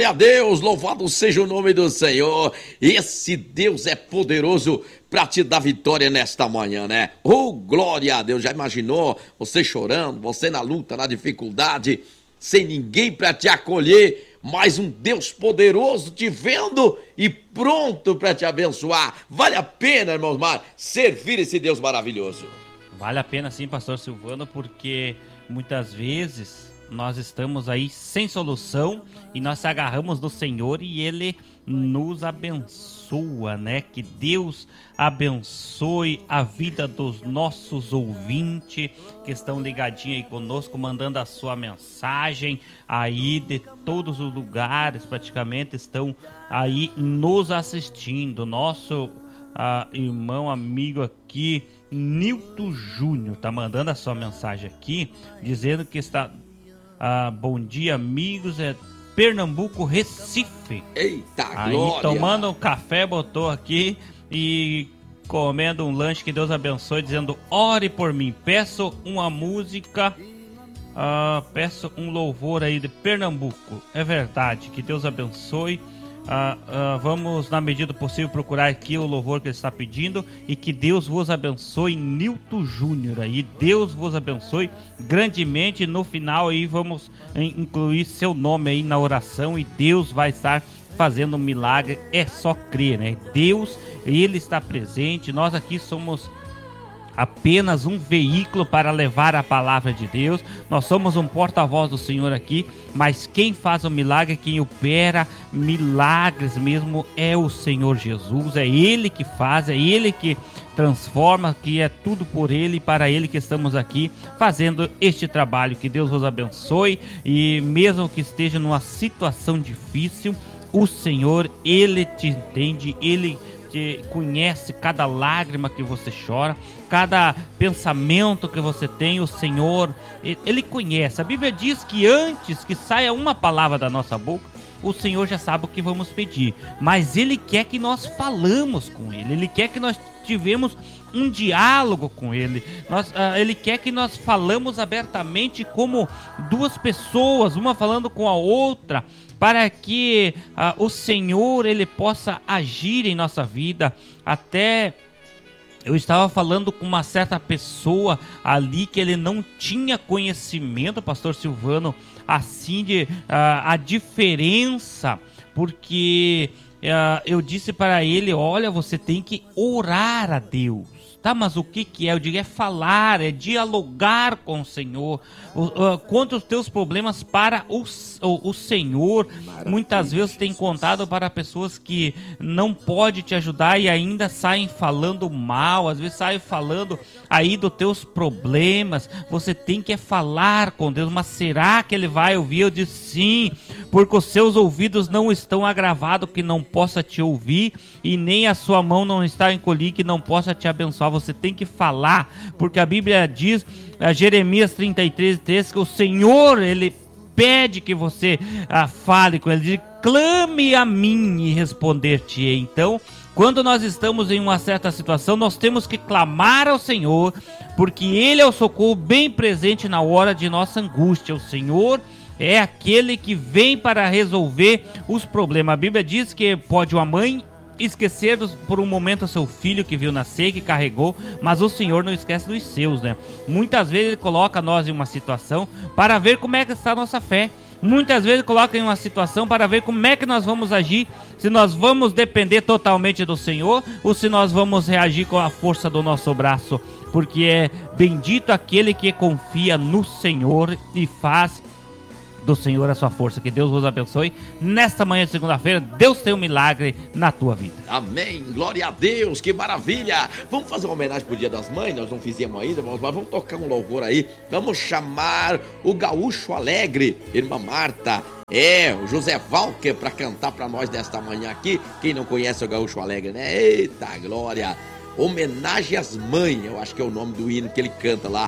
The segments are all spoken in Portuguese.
A Deus, louvado seja o nome do Senhor. Esse Deus é poderoso para te dar vitória nesta manhã, né? Oh, glória a Deus. Já imaginou você chorando, você na luta, na dificuldade, sem ninguém para te acolher, mas um Deus poderoso te vendo e pronto para te abençoar. Vale a pena, irmãos, servir esse Deus maravilhoso. Vale a pena sim, pastor Silvano, porque muitas vezes nós estamos aí sem solução e nós se agarramos no Senhor e Ele nos abençoa, né? Que Deus abençoe a vida dos nossos ouvintes que estão ligadinhos aí conosco, mandando a sua mensagem aí de todos os lugares, praticamente estão aí nos assistindo. Nosso irmão, amigo aqui, Nilton Júnior, tá mandando a sua mensagem aqui, dizendo que está... bom dia, amigos, é Pernambuco, Recife. Eita, aí, glória! Tomando um café, botou aqui e comendo um lanche, que Deus abençoe, dizendo, ore por mim, peço uma música, peço um louvor aí de Pernambuco. É verdade, que Deus abençoe. Vamos, na medida do possível, procurar aqui o louvor que ele está pedindo e que Deus vos abençoe, Nilton Júnior aí, Deus vos abençoe grandemente. No final aí vamos incluir seu nome aí na oração e Deus vai estar fazendo um milagre. É só crer, né? Deus, Ele está presente. Nós aqui somos apenas um veículo para levar a palavra de Deus. Nós somos um porta-voz do Senhor aqui, mas quem faz o milagre, quem opera milagres mesmo é o Senhor Jesus. É Ele que faz, é Ele que transforma, que é tudo por Ele e para Ele que estamos aqui fazendo este trabalho. Que Deus vos abençoe e mesmo que esteja numa situação difícil, o Senhor, Ele te entende, Ele te conhece cada lágrima que você chora, cada pensamento que você tem. O Senhor, Ele conhece. A Bíblia diz que antes que saia uma palavra da nossa boca, o Senhor já sabe o que vamos pedir, mas Ele quer que nós falamos com Ele, Ele quer que nós tivemos um diálogo com Ele. Ele quer que nós falamos abertamente como duas pessoas, uma falando com a outra, para que o Senhor, Ele possa agir em nossa vida. Até eu estava falando com uma certa pessoa ali que ele não tinha conhecimento, pastor Silvano, assim de a diferença, porque eu disse para ele, olha, você tem que orar a Deus. Tá, mas o que é? Eu digo, é falar, é dialogar com o Senhor. Conta os teus problemas para o Senhor. Maravilha. Muitas vezes tem contado para pessoas que não pode te ajudar e ainda saem falando mal, às vezes saem falando aí dos teus problemas. Você tem que falar com Deus, mas será que Ele vai ouvir? Eu disse sim, porque os seus ouvidos não estão agravados que não possa te ouvir, e nem a sua mão não está encolhida que não possa te abençoar. Você tem que falar, porque a Bíblia diz, Jeremias 33:3, que o Senhor, Ele pede que você fale com Ele, diz, clame a mim e responder-te-ei. Então, quando nós estamos em uma certa situação, nós temos que clamar ao Senhor, porque Ele é o socorro bem presente na hora de nossa angústia. O Senhor é aquele que vem para resolver os problemas. A Bíblia diz que pode uma mãe esquecer por um momento o seu filho que viu nascer, que carregou, mas o Senhor não esquece dos seus, né? Muitas vezes Ele coloca nós em uma situação para ver como é que está a nossa fé. Muitas vezes Ele coloca em uma situação para ver como é que nós vamos agir, se nós vamos depender totalmente do Senhor ou se nós vamos reagir com a força do nosso braço, porque é bendito aquele que confia no Senhor e faz do Senhor a sua força. Que Deus vos abençoe. Nesta manhã de segunda-feira, Deus tem um milagre na tua vida. Amém, glória a Deus, que maravilha. Vamos fazer uma homenagem pro Dia das Mães, nós não fizemos ainda, mas vamos tocar um louvor aí. Vamos chamar o Gaúcho Alegre, irmã Marta, o José Valker, para cantar para nós nesta manhã aqui. Quem não conhece o Gaúcho Alegre, né? Eita, glória. Homenagem às mães, eu acho que é o nome do hino que ele canta lá.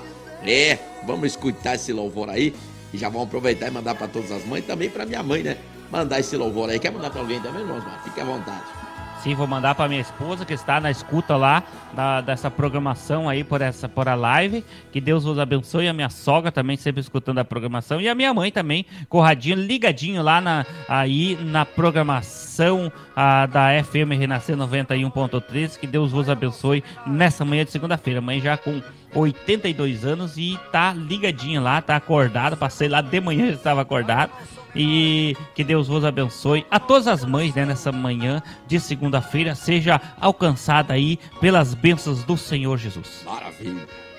Vamos escutar esse louvor aí. E já vamos aproveitar e mandar para todas as mães, também para minha mãe, né? Mandar esse louvor aí. Quer mandar para alguém também, irmãos? Fique à vontade. Sim, vou mandar para minha esposa que está na escuta lá dessa programação aí por a live. Que Deus vos abençoe. A minha sogra também sempre escutando a programação. E a minha mãe também, corradinho, ligadinho lá na programação da FM Renascer 91.3. Que Deus vos abençoe nessa manhã de segunda-feira. Mãe já com 82 anos e tá ligadinho lá, tá acordado. Passei lá de manhã, já estava acordado. E que Deus vos abençoe. A todas as mães, né, nessa manhã de segunda-feira, seja alcançada aí pelas bênçãos do Senhor Jesus. Maravilha.